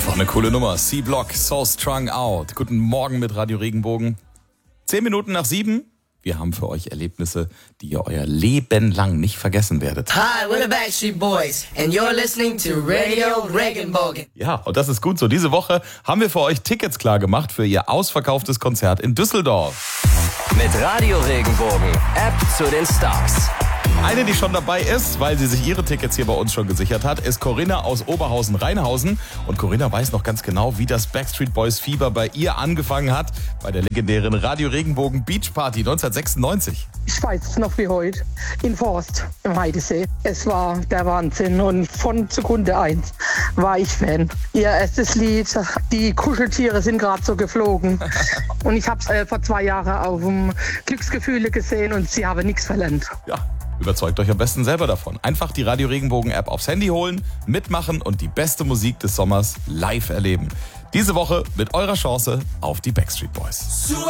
Eine coole Nummer. C-Block, So Strung Out. Guten Morgen mit Radio Regenbogen. 10 Minuten nach 7. Wir haben für euch Erlebnisse, die ihr euer Leben lang nicht vergessen werdet. Hi, we're the Backstreet Boys and you're listening to Radio Regenbogen. Ja, und das ist gut so. Diese Woche haben wir für euch Tickets klar gemacht für ihr ausverkauftes Konzert in Düsseldorf. Mit Radio Regenbogen, App zu den Stars. Eine, die schon dabei ist, weil sie sich ihre Tickets hier bei uns schon gesichert hat, ist Corinna aus Oberhausen-Rheinhausen. Und Corinna weiß noch ganz genau, wie das Backstreet Boys Fieber bei ihr angefangen hat, bei der legendären Radio Regenbogen Beach Party 1996. Ich weiß es noch wie heute, in Forst im Heidesee. Es war der Wahnsinn und von Sekunde 1 war ich Fan. Ihr erstes Lied, die Kuscheltiere sind gerade so geflogen. Und ich habe es vor 2 Jahren auf dem Glücksgefühle gesehen und sie haben nichts verlernt. Ja. Überzeugt euch am besten selber davon. Einfach die Radio Regenbogen App aufs Handy holen, mitmachen und die beste Musik des Sommers live erleben. Diese Woche mit eurer Chance auf die Backstreet Boys.